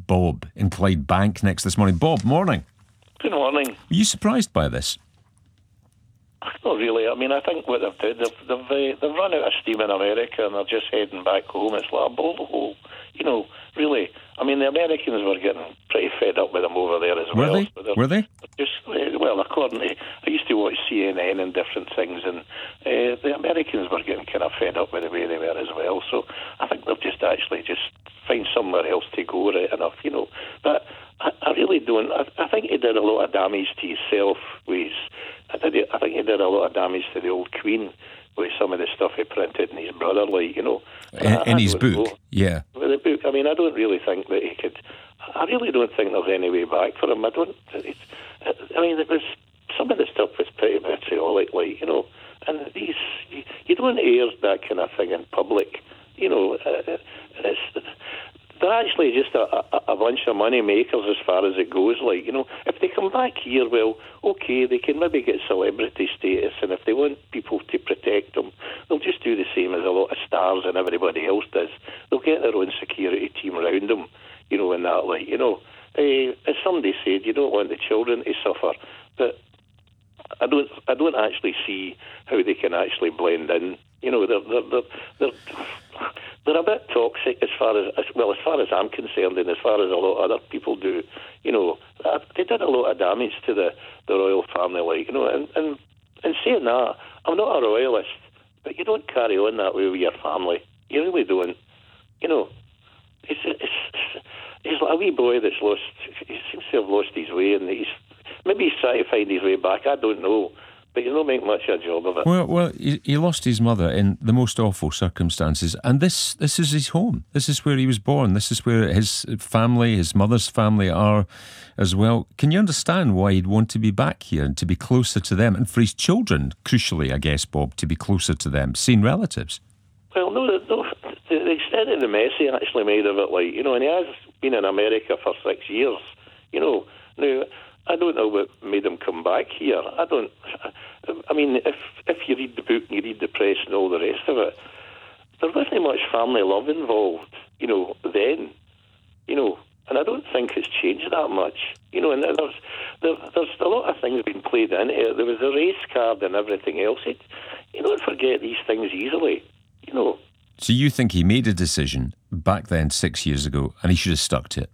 Bob in Clydebank next this morning. Bob, morning. Good morning. Were you surprised by this? Not really. I mean, I think what they've done, they've run out of steam in America and they're just heading back home. It's like a bullet hole. You know, really. I mean, the Americans were getting pretty fed up with them over there as well. Were they? Well, according to... I used to watch CNN and different things, and the Americans were getting kind of fed up with the way they were as well. So I think they've just find somewhere else to go right enough, you know. But I really don't... I think he did a lot of damage to himself with... I think he did a lot of damage to the old Queen with some of the stuff he printed in his brother, like, you know. In his book, yeah. With the book, I mean, I don't really think that he could... I really don't think there's any way back for him. I mean, it was... Some of the stuff was pretty vitriolic, like, you know. And you don't air that kind of thing in public, you know. They're actually just a bunch of money makers as far as it goes, like, you know. If they come back here, well, okay, they can maybe get celebrity status, and if they want people to protect them, they'll just do the same as a lot of stars and everybody else does. They'll get their own security team around them, you know, and that, like, you know. As somebody said, you don't want the children to suffer, but I don't actually see how they can actually blend in. You know, they're a bit toxic as far as I'm concerned, and as far as a lot of other people do. You know, they did a lot of damage to the royal family, like, you know. And saying that, I'm not a royalist, but you don't carry on that way with your family. You really don't. You know, it's like a wee boy that's lost. He seems to have lost his way, and maybe he's trying to find his way back. I don't know. But you don't make much of a job of it. Well, he lost his mother in the most awful circumstances, and this is his home. This is where he was born. This is where his family, his mother's family, are as well. Can you understand why he'd want to be back here and to be closer to them, and for his children, crucially, I guess, Bob, to be closer to them, seeing relatives? Well, no. The extent of the mess he actually made of it, like, you know, and he has been in America for 6 years, you know. Now, I don't know what made him come back here. I mean, if you read the book and you read the press and all the rest of it, there wasn't much family love involved, you know, then, you know, and I don't think it's changed that much, you know, and there's a lot of things being played in it. There was a race card and everything else. You don't forget these things easily, you know. So you think he made a decision back then 6 years ago and he should have stuck to it?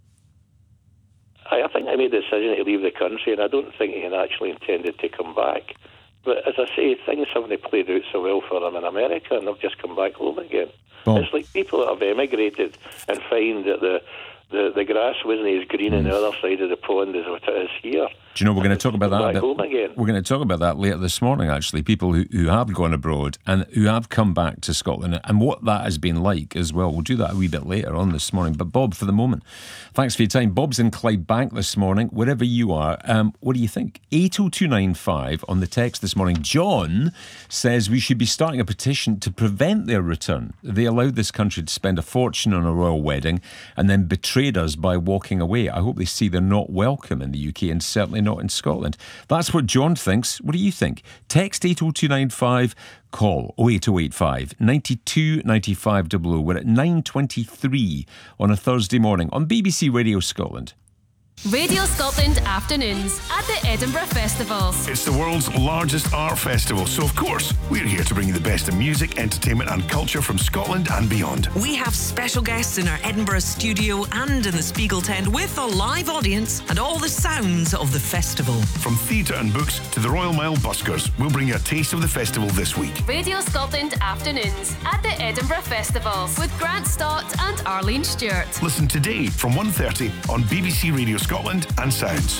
I think I made a decision to leave the country, and I don't think he had actually intended to come back. But as I say, things haven't played out so well for him in America, and they've just come back home again. Oh. It's like people that have emigrated and find that the grass wasn't as green on the other side of the pond as it is here. Do you know, we're going to talk about that. Home again. We're going to talk about that later this morning, actually. People who have gone abroad and who have come back to Scotland and what that has been like as well. We'll do that a wee bit later on this morning. But Bob, for the moment, thanks for your time. Bob's in Clydebank this morning. Wherever you are, what do you think? 80295 on the text this morning. John says we should be starting a petition to prevent their return. They allowed this country to spend a fortune on a royal wedding and then betrayed us by walking away. I hope they see they're not welcome in the UK and certainly not in Scotland. That's what John thinks. What do you think? Text 80295, call 08085 92 95 00. We're at 9:23 on a Thursday morning on BBC Radio Scotland. Radio Scotland Afternoons at the Edinburgh Festival. It's the world's largest art festival, so of course we're here to bring you the best in music, entertainment and culture from Scotland and beyond. We have special guests in our Edinburgh studio and in the Spiegel tent with a live audience and all the sounds of the festival. From theatre and books to the Royal Mile buskers, we'll bring you a taste of the festival this week. Radio Scotland Afternoons at the Edinburgh Festival with Grant Stott and Arlene Stewart. Listen today from 1:30 on BBC Radio Scotland and Sounds.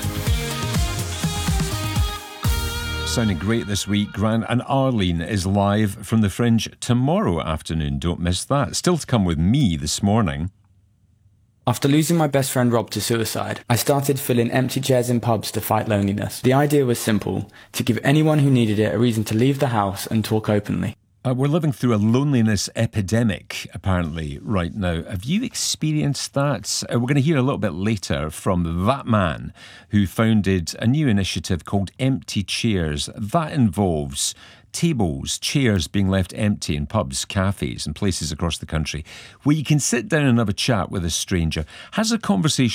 Sounding great this week. Grant and Arlene is live from the Fringe tomorrow afternoon. Don't miss that. Still to come with me this morning. After losing my best friend Rob to suicide, I started filling empty chairs in pubs to fight loneliness. The idea was simple: to give anyone who needed it a reason to leave the house and talk openly. We're living through a loneliness epidemic, apparently, right now. Have you experienced that? We're going to hear a little bit later from that man who founded a new initiative called Empty Chairs. That involves tables, chairs being left empty in pubs, cafes and places across the country where you can sit down and have a chat with a stranger. Has a conversation